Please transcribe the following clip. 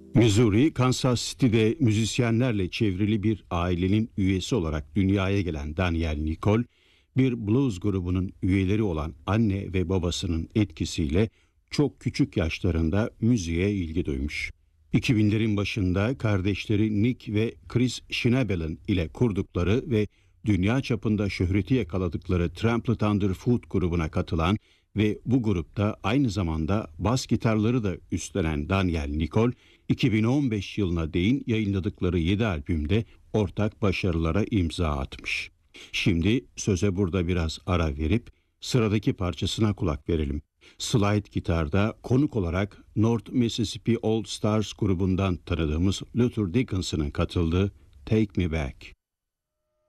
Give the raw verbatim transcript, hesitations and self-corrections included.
Missouri, Kansas City'de müzisyenlerle çevrili bir ailenin üyesi olarak dünyaya gelen Daniel Nicole, bir blues grubunun üyeleri olan anne ve babasının etkisiyle çok küçük yaşlarında müziğe ilgi duymuş. iki binlerin başında kardeşleri Nick ve Chris Schnabel'in ile kurdukları ve dünya çapında şöhreti yakaladıkları Trampled Underfoot grubuna katılan ve bu grupta aynı zamanda bas gitarları da üstlenen Daniel Nicole, iki bin on beş yılına değin yayınladıkları yedi albümde ortak başarılara imza atmış. Şimdi söze burada biraz ara verip sıradaki parçasına kulak verelim. Slide gitarda konuk olarak North Mississippi All Stars grubundan tanıdığımız Luther Dickinson'ın katıldığı Take Me Back.